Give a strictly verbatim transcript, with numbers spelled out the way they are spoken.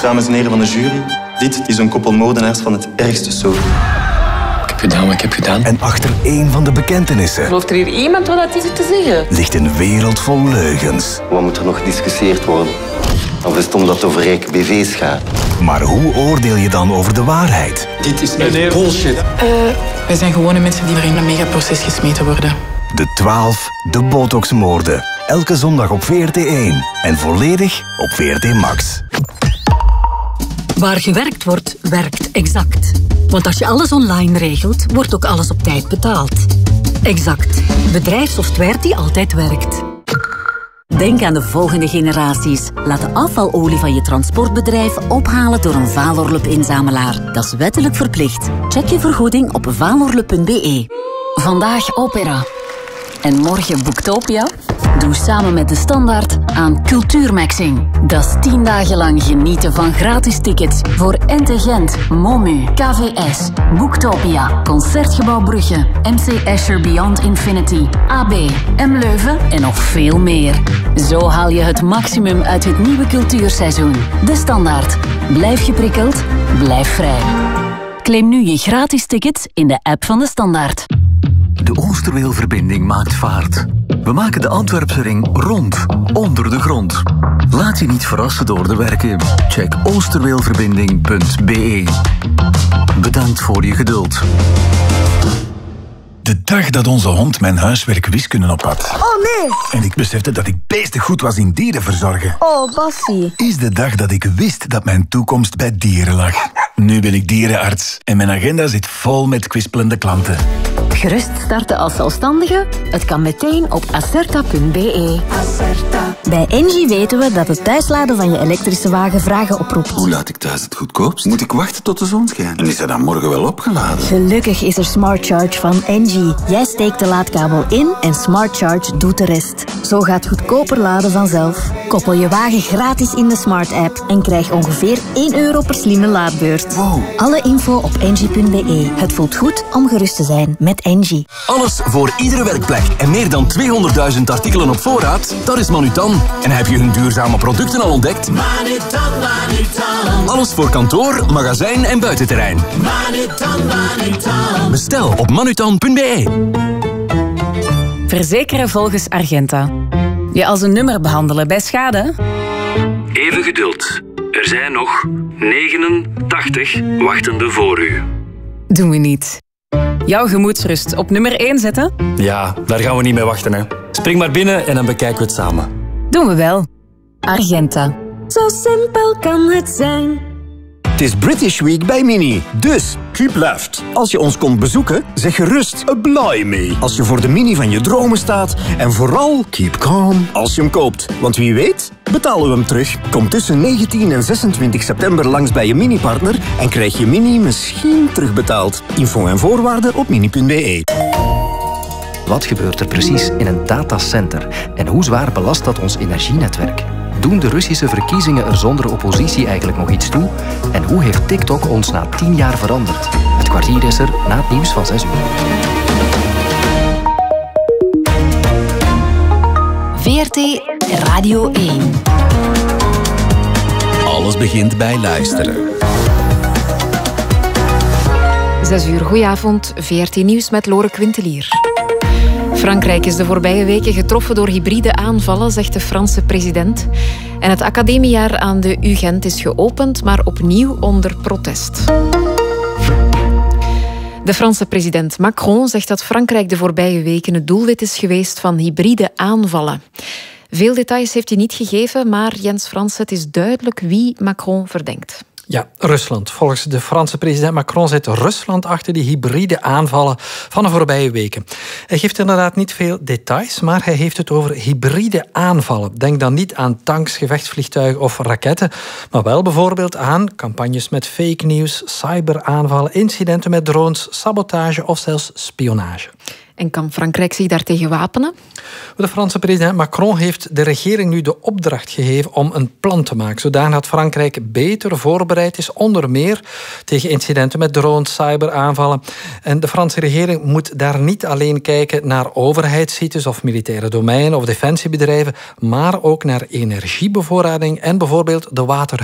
Dames en heren van de jury, dit is een koppel moordenaars van het ergste soort. Ik heb gedaan wat ik heb gedaan. En achter één van de bekentenissen... Gelooft er hier iemand wat dat is te zeggen? ...ligt een wereld vol leugens. Wat moet er nog gediscussieerd worden? Of is het omdat het over rijke B V's gaat? Maar hoe oordeel je dan over de waarheid? Dit is echt bullshit. Uh, wij zijn gewone mensen die er in een megaproces gesmeten worden. De twaalf, de botoxmoorden. Elke zondag op V R T één. En volledig op V R T Max. Waar gewerkt wordt, werkt Exact. Want als je alles online regelt, wordt ook alles op tijd betaald. Exact. Bedrijfssoftware die altijd werkt. Denk aan de volgende generaties. Laat de afvalolie van je transportbedrijf ophalen door een Valorlup-inzamelaar. Dat is wettelijk verplicht. Check je vergoeding op valorlup punt b e. Vandaag opera. En morgen Boektopia? Doe samen met De Standaard aan Cultuurmaxing. Dat is tien dagen lang genieten van gratis tickets voor Ente Gent, Momu, K V S, Boektopia, Concertgebouw Brugge, M C Escher Beyond Infinity, A B, M Leuven en nog veel meer. Zo haal je het maximum uit het nieuwe cultuurseizoen. De Standaard. Blijf geprikkeld, blijf vrij. Claim nu je gratis tickets in de app van De Standaard. De Oosterweelverbinding maakt vaart. We maken de Antwerpse ring rond, onder de grond. Laat je niet verrassen door de werken. Check oosterweelverbinding punt b e. Bedankt voor je geduld. De dag dat onze hond mijn huiswerk wiskunde op had. Oh nee! En ik besefte dat ik beestig goed was in dieren verzorgen. Oh, Bassie. Is de dag dat ik wist dat mijn toekomst bij dieren lag. Nu ben ik dierenarts en mijn agenda zit vol met kwispelende klanten. Gerust starten als zelfstandige? Het kan meteen op acerta punt b e. Acerta. Bij Engie weten we dat het thuisladen van je elektrische wagen vragen oproept. Hoe laat ik thuis het goedkoopst? Moet ik wachten tot de zon schijnt? En is hij dan morgen wel opgeladen? Gelukkig is er Smart Charge van Engie. Jij steekt de laadkabel in en Smart Charge doet de rest. Zo gaat goedkoper laden vanzelf. Koppel je wagen gratis in de Smart app en krijg ongeveer één euro per slimme laadbeurt. Wow. Alle info op engie punt b e. Het voelt goed om gerust te zijn met Engie. Alles voor iedere werkplek en meer dan tweehonderdduizend artikelen op voorraad? Dat is Manutan. En heb je hun duurzame producten al ontdekt? Manutan, Manutan. Alles voor kantoor, magazijn en buitenterrein. Manutan, Manutan. Bestel op manutan punt b e. Verzekeren volgens Argenta. Je als een nummer behandelen bij schade? Even geduld. Er zijn nog negenentachtig wachtende voor u. Doen we niet. Jouw gemoedsrust op nummer één zetten? Ja, daar gaan we niet mee wachten, hè. Spring maar binnen en dan bekijken we het samen. Doen we wel. Argenta. Zo simpel kan het zijn. Het is British Week bij Mini. Dus, keep left. Als je ons komt bezoeken, zeg gerust blimey. Als je voor de Mini van je dromen staat. En vooral, keep calm als je hem koopt. Want wie weet, betalen we hem terug. Kom tussen negentien en zesentwintig september langs bij je Mini-partner en krijg je Mini misschien terugbetaald. Info en voorwaarden op mini punt b e. Wat gebeurt er precies in een datacenter? En hoe zwaar belast dat ons energienetwerk? Doen de Russische verkiezingen er zonder oppositie eigenlijk nog iets toe? En hoe heeft TikTok ons na tien jaar veranderd? Het kwartier is er na het nieuws van zes uur. V R T Radio één. Alles begint bij luisteren. Zes uur, goedenavond. V R T Nieuws met Lore Quintelier. Frankrijk is de voorbije weken getroffen door hybride aanvallen, zegt de Franse president. En het academiejaar aan de U Gent is geopend, maar opnieuw onder protest. De Franse president Macron zegt dat Frankrijk de voorbije weken het doelwit is geweest van hybride aanvallen. Veel details heeft hij niet gegeven, maar Jens Frans, het is duidelijk wie Macron verdenkt. Ja, Rusland. Volgens de Franse president Macron zit Rusland achter die hybride aanvallen van de voorbije weken. Hij geeft inderdaad niet veel details, maar hij heeft het over hybride aanvallen. Denk dan niet aan tanks, gevechtsvliegtuigen of raketten, maar wel bijvoorbeeld aan campagnes met fake news, cyberaanvallen, incidenten met drones, sabotage of zelfs spionage. En kan Frankrijk zich daartegen wapenen? De Franse president Macron heeft de regering nu de opdracht gegeven om een plan te maken, zodanig dat Frankrijk beter voorbereid is, onder meer tegen incidenten met drones, cyberaanvallen. En de Franse regering moet daar niet alleen kijken naar overheidssites of militaire domeinen of defensiebedrijven, maar ook naar energiebevoorrading en bijvoorbeeld de water